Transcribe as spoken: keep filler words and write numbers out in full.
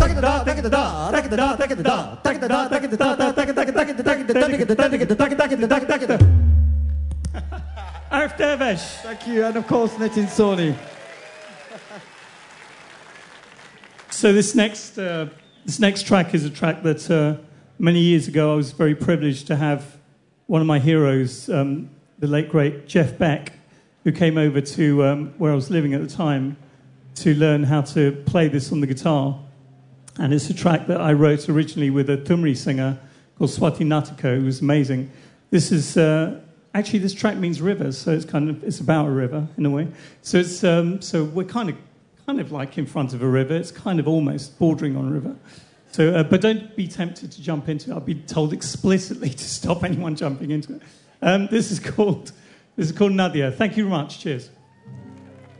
Arif Dervesh. Thank you, and of course Nitin Sawhney. So this next uh, this next track is a track that uh, many years ago I was very privileged to have one of my heroes, um, the late great Jeff Beck, who came over to um, where I was living at the time to learn how to play this on the guitar. And it's a track that I wrote originally with a Tumri singer called Swati Natiko, who was amazing. This is uh, actually this track means rivers, so it's kind of it's about a river in a way. So it's um, so we're kind of kind of like in front of a river. It's kind of almost bordering on a river. So, uh, but don't be tempted to jump into it. I'll be told explicitly to stop anyone jumping into it. Um, this is called this is called Nadia. Thank you very much. Cheers.